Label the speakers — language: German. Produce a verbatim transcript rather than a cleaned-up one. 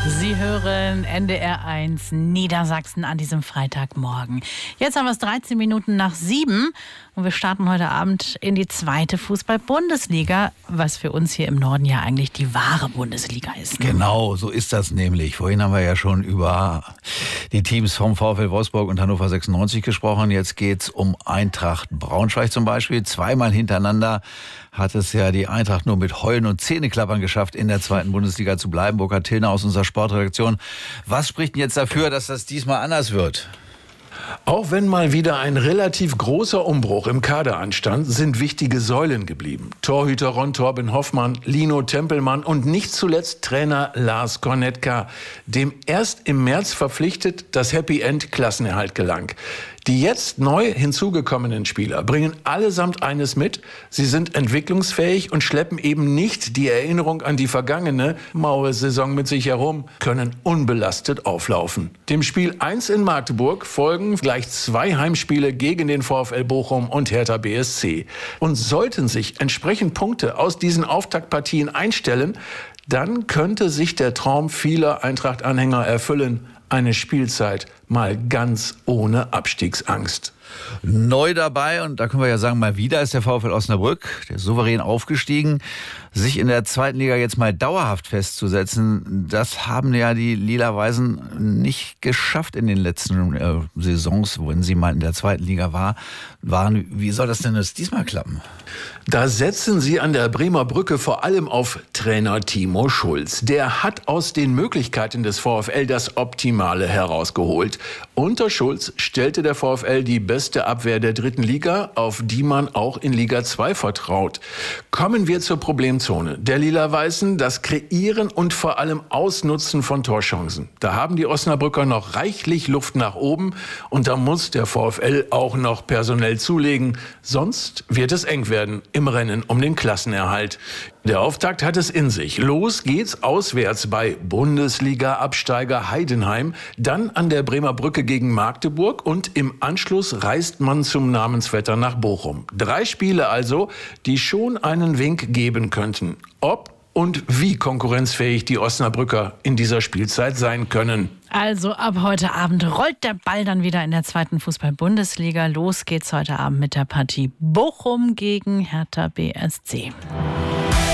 Speaker 1: Sie hören N D R eins Niedersachsen an diesem Freitagmorgen. Jetzt haben wir es dreizehn Minuten nach sieben und wir starten heute Abend in die zweite Fußball-Bundesliga, was für uns hier im Norden ja eigentlich die wahre Bundesliga ist. Ne?
Speaker 2: Genau, so ist das nämlich. Vorhin haben wir ja schon über die Teams vom VfL Wolfsburg und Hannover sechsundneunzig gesprochen. Jetzt geht's um Eintracht Braunschweig zum Beispiel. Zweimal hintereinander hat es ja die Eintracht nur mit Heulen und Zähneklappern geschafft, in der zweiten Bundesliga zu bleiben. Burkhard Tillner aus unserer Sportredaktion. Was spricht denn jetzt dafür, dass das diesmal anders wird?
Speaker 3: Auch wenn mal wieder ein relativ großer Umbruch im Kader anstand, sind wichtige Säulen geblieben. Torhüter Ron Torben Hoffmann, Lino Tempelmann und nicht zuletzt Trainer Lars Kornetka, dem erst im März verpflichtet das Happy End Klassenerhalt gelang. Die jetzt neu hinzugekommenen Spieler bringen allesamt eines mit: Sie sind entwicklungsfähig und schleppen eben nicht die Erinnerung an die vergangene maue Saison mit sich herum, können unbelastet auflaufen. Dem Spiel eins in Magdeburg folgen gleich zwei Heimspiele gegen den VfL Bochum und Hertha B S C. Und sollten sich entsprechend Punkte aus diesen Auftaktpartien einstellen, dann könnte sich der Traum vieler Eintracht-Anhänger erfüllen: eine Spielzeit mal ganz ohne Abstiegsangst.
Speaker 2: Neu dabei, und da können wir ja sagen, mal wieder ist der VfL Osnabrück, der ist souverän aufgestiegen. Sich in der zweiten Liga jetzt mal dauerhaft festzusetzen, das haben ja die Lila-Weißen nicht geschafft in den letzten äh, Saisons, wenn sie mal in der zweiten Liga war, waren. Wie soll das denn jetzt diesmal klappen?
Speaker 3: Da setzen sie an der Bremer Brücke vor allem auf Trainer Timo Schulz. Der hat aus den Möglichkeiten des VfL das Optimale herausgeholt. Unter Schulz stellte der VfL die beste Abwehr der dritten Liga, auf die man auch in Liga zwei vertraut. Kommen wir zur Problemzone der Lila-Weißen, das Kreieren und vor allem Ausnutzen von Torchancen. Da haben die Osnabrücker noch reichlich Luft nach oben und da muss der VfL auch noch personell zulegen, sonst wird es eng werden im Rennen um den Klassenerhalt. Der Auftakt hat es in sich. Los geht's auswärts bei Bundesliga-Absteiger Heidenheim, dann an der Bremer Brücke gegen Magdeburg und im Anschluss reist man zum Namensvetter nach Bochum. Drei Spiele also, die schon einen Wink geben könnten, ob und wie konkurrenzfähig die Osnabrücker in dieser Spielzeit sein können.
Speaker 1: Also ab heute Abend rollt der Ball dann wieder in der zweiten Fußball-Bundesliga. Los geht's heute Abend mit der Partie Bochum gegen Hertha B S C.